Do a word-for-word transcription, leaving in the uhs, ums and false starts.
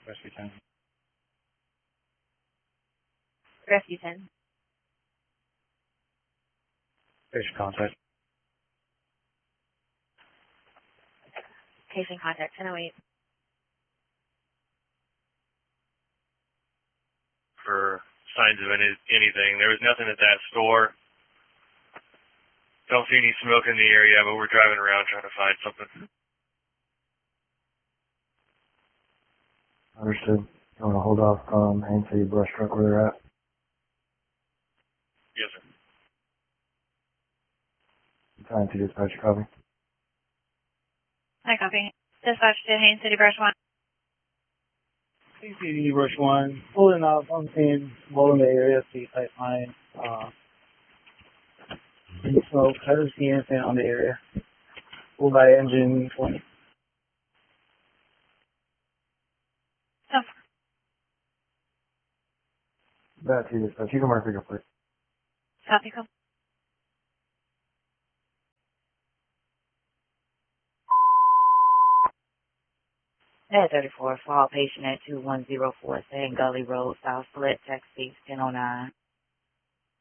Rescue ten. Rescue ten. Patient contact. Patient contact ten oh eight. For signs of any, anything. There was nothing at that store. Don't see any smoke in the area, but we're driving around trying to find something. Understood. You want to hold off um, Haines City brush truck where they're at? Yes, sir. Trying to dispatch your copy. Hi, copy. Dispatch to Haines City Brush one. C C D Brush one, pulling up, I'm seeing smoke in the area, see pipeline, uh, any smoke, I don't see anything on the area. Pull by engine twenty. Oh. Back to you, dispatch. You can mark it up, please. Copy, copy. At thirty-four, fall patient at two one zero four Sand Gully Road, South Split, Texas, ten oh nine.